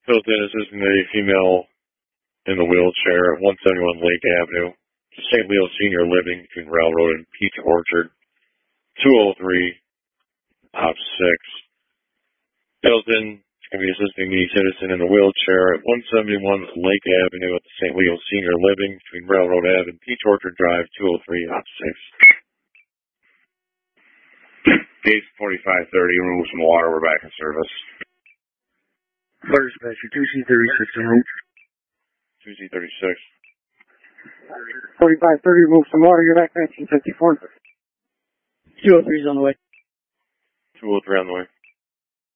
Filled in assisting a female in the wheelchair at 171 Lake Avenue, St. Leo Senior Living between Railroad and Peach Orchard, 203, op 6. Filled in going to be assisting the citizen in the wheelchair at 171 Lake Avenue at the St. Leo Senior Living between Railroad Ave and Peach Orchard Drive, 203, op 6. Gate 4530, remove some water, we're back in service. Fire dispatcher, 2C36 en route. 2C36. 4530, remove some water, you're back 1954. 203 is on the way. 203 on the way.